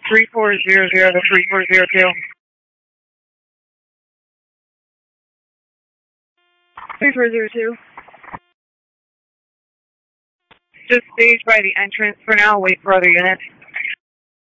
3400 to 3402. 3402. Just stage by the entrance for now. Wait for other units.